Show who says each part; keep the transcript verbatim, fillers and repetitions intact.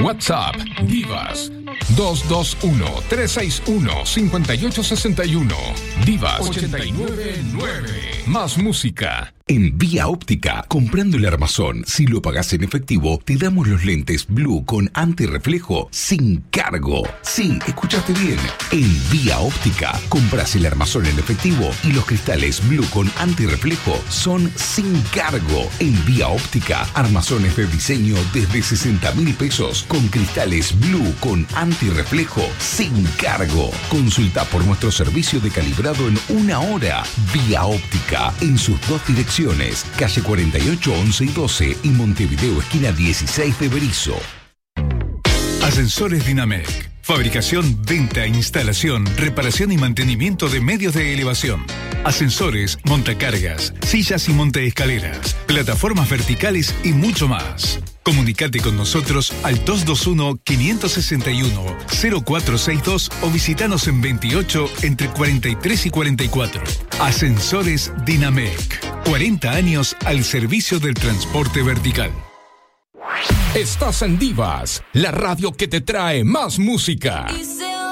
Speaker 1: WhatsApp Divas dos dos uno, tres seis uno, cinco ocho seis uno. Divas ochenta y nueve nueve. Más música.
Speaker 2: En Vía Óptica, comprando el armazón, si lo pagás en efectivo, te damos los lentes Blue con antirreflejo sin cargo. Sí, escuchaste bien. En Vía Óptica, compras el armazón en efectivo y los cristales Blue con antirreflejo son sin cargo. En Vía Óptica, armazones de diseño desde sesenta mil pesos con cristales Blue con antirreflejo sin cargo. Consulta por nuestro servicio de calibrado en una hora. Vía Óptica, en sus dos direcciones. Calle cuarenta y ocho, once y doce y Montevideo, esquina dieciséis de Berizo.
Speaker 3: Ascensores Dinamec. Fabricación, venta, instalación, reparación y mantenimiento de medios de elevación. Ascensores, montacargas, sillas y montaescaleras, plataformas verticales y mucho más. Comunicate con nosotros al dos dos uno, cinco seis uno, cero cuatro seis dos o visitanos en veintiocho entre cuarenta y tres y cuarenta y cuatro. Ascensores Dinamec. cuarenta años al servicio del transporte vertical.
Speaker 1: Estás en Divas, la radio que te trae más música.